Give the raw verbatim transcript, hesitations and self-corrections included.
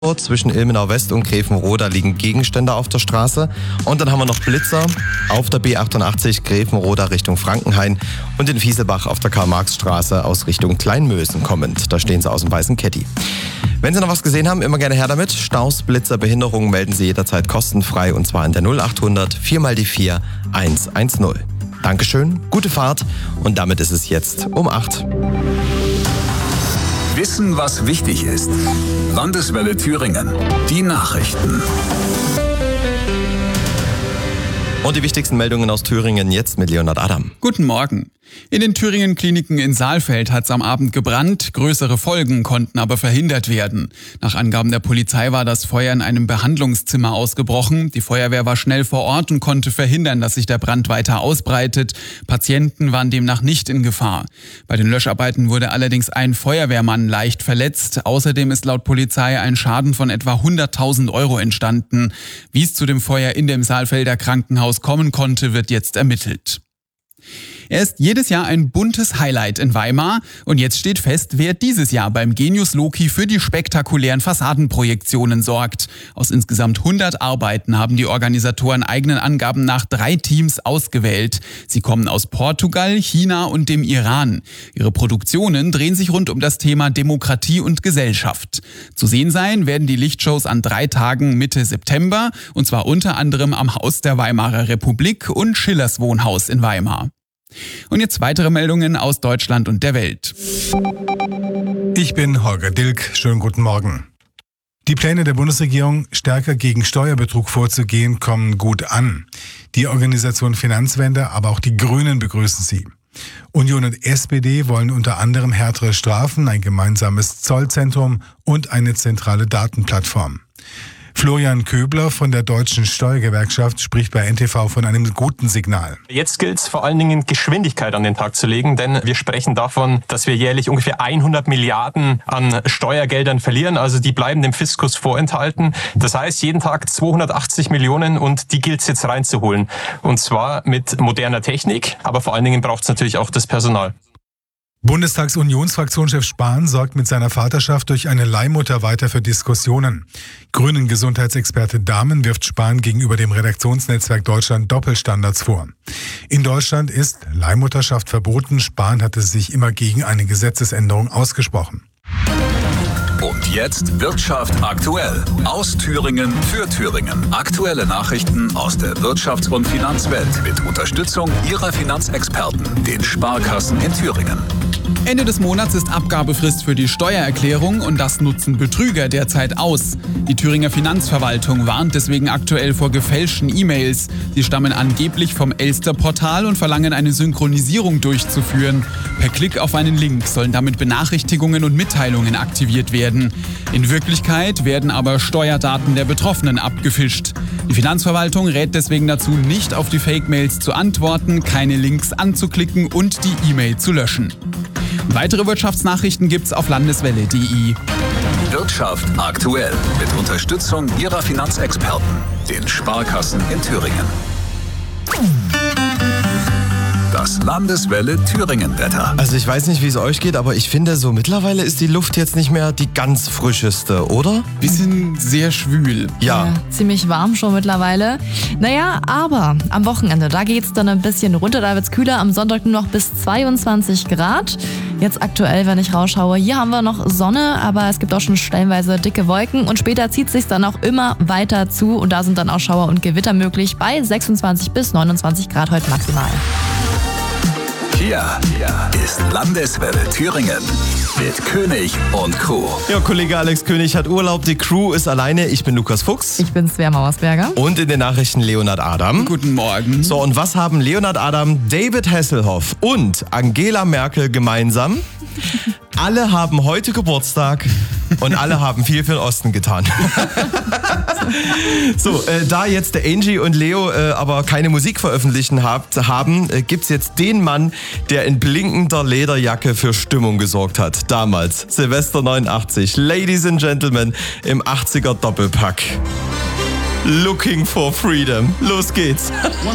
Zwischen Ilmenau West und Grevenroda liegen Gegenstände auf der Straße. Und dann haben wir noch Blitzer auf der B achtundachtzig Grevenroda Richtung Frankenhain und in Fieselbach auf der Karl-Marx-Straße aus Richtung Kleinmösen kommend. Da stehen sie aus dem weißen Caddy. Wenn Sie noch was gesehen haben, immer gerne her damit. Staus, Blitzer, Behinderungen melden Sie jederzeit kostenfrei und zwar an der null achthundert vier mal die vier eins eins null. Dankeschön, gute Fahrt und damit ist es jetzt um acht. Wissen, was wichtig ist. Landeswelle Thüringen. Die Nachrichten. Und die wichtigsten Meldungen aus Thüringen jetzt mit Leonhard Adam. Guten Morgen. In den Thüringen-Kliniken in Saalfeld hat es am Abend gebrannt. Größere Folgen konnten aber verhindert werden. Nach Angaben der Polizei war das Feuer in einem Behandlungszimmer ausgebrochen. Die Feuerwehr war schnell vor Ort und konnte verhindern, dass sich der Brand weiter ausbreitet. Patienten waren demnach nicht in Gefahr. Bei den Löscharbeiten wurde allerdings ein Feuerwehrmann leicht verletzt. Außerdem ist laut Polizei ein Schaden von etwa hunderttausend Euro entstanden. Wie es zu dem Feuer in dem Saalfelder Krankenhaus kommen konnte, wird jetzt ermittelt. Er ist jedes Jahr ein buntes Highlight in Weimar und jetzt steht fest, wer dieses Jahr beim Genius Loci für die spektakulären Fassadenprojektionen sorgt. Aus insgesamt hundert Arbeiten haben die Organisatoren eigenen Angaben nach drei Teams ausgewählt. Sie kommen aus Portugal, China und dem Iran. Ihre Produktionen drehen sich rund um das Thema Demokratie und Gesellschaft. Zu sehen sein werden die Lichtshows an drei Tagen Mitte September und zwar unter anderem am Haus der Weimarer Republik und Schillers Wohnhaus in Weimar. Und jetzt weitere Meldungen aus Deutschland und der Welt. Ich bin Holger Dilk. Schönen guten Morgen. Die Pläne der Bundesregierung, stärker gegen Steuerbetrug vorzugehen, kommen gut an. Die Organisation Finanzwende, aber auch die Grünen begrüßen sie. Union und S P D wollen unter anderem härtere Strafen, ein gemeinsames Zollzentrum und eine zentrale Datenplattform. Florian Köbler von der Deutschen Steuergewerkschaft spricht bei N T V von einem guten Signal. Jetzt gilt es vor allen Dingen, Geschwindigkeit an den Tag zu legen, denn wir sprechen davon, dass wir jährlich ungefähr hundert Milliarden an Steuergeldern verlieren, also die bleiben dem Fiskus vorenthalten. Das heißt, jeden Tag zweihundertachtzig Millionen und die gilt es jetzt reinzuholen. Und zwar mit moderner Technik, aber vor allen Dingen braucht es natürlich auch das Personal. Bundestagsunionsfraktionschef Spahn sorgt mit seiner Vaterschaft durch eine Leihmutter weiter für Diskussionen. Grünen-Gesundheitsexperte Dahmen wirft Spahn gegenüber dem Redaktionsnetzwerk Deutschland Doppelstandards vor. In Deutschland ist Leihmutterschaft verboten. Spahn hatte sich immer gegen eine Gesetzesänderung ausgesprochen. Und jetzt Wirtschaft aktuell. Aus Thüringen für Thüringen. Aktuelle Nachrichten aus der Wirtschafts- und Finanzwelt mit Unterstützung Ihrer Finanzexperten, den Sparkassen in Thüringen. Ende des Monats ist Abgabefrist für die Steuererklärung und das nutzen Betrüger derzeit aus. Die Thüringer Finanzverwaltung warnt deswegen aktuell vor gefälschten E-Mails. Sie stammen angeblich vom Elster-Portal und verlangen eine Synchronisierung durchzuführen. Per Klick auf einen Link sollen damit Benachrichtigungen und Mitteilungen aktiviert werden. In Wirklichkeit werden aber Steuerdaten der Betroffenen abgefischt. Die Finanzverwaltung rät deswegen dazu, nicht auf die Fake-Mails zu antworten, keine Links anzuklicken und die E-Mail zu löschen. Weitere Wirtschaftsnachrichten gibt's auf landeswelle punkt de. Wirtschaft aktuell mit Unterstützung Ihrer Finanzexperten, den Sparkassen in Thüringen. Das Landeswelle Thüringen-Wetter. Also ich weiß nicht, wie es euch geht, aber ich finde, so mittlerweile ist die Luft jetzt nicht mehr die ganz frischeste, oder? Bisschen sehr schwül. Ja. Ja, ziemlich warm schon mittlerweile. Naja, aber am Wochenende, da geht's dann ein bisschen runter, da wird's kühler. Am Sonntag nur noch bis zweiundzwanzig Grad. Jetzt aktuell, wenn ich rausschaue, hier haben wir noch Sonne, aber es gibt auch schon stellenweise dicke Wolken. Und später zieht es sich dann auch immer weiter zu und da sind dann auch Schauer und Gewitter möglich bei sechsundzwanzig bis neunundzwanzig Grad heute maximal. Hier ist Landeswelle Thüringen mit König und Crew. Ja, Kollege Alex König hat Urlaub, die Crew ist alleine. Ich bin Lukas Fuchs. Ich bin Svea Mauersberger. Und in den Nachrichten Leonhard Adam. Guten Morgen. So, und was haben Leonhard Adam, David Hasselhoff und Angela Merkel gemeinsam? Alle haben heute Geburtstag und alle haben viel für den Osten getan. So, äh, da jetzt der Angie und Leo äh, aber keine Musik veröffentlichen habt, haben, äh, gibt's jetzt den Mann, der in blinkender Lederjacke für Stimmung gesorgt hat. Damals, Silvester neunundachtzig. Ladies and Gentlemen, im achtziger Doppelpack. Looking for Freedom. Los geht's.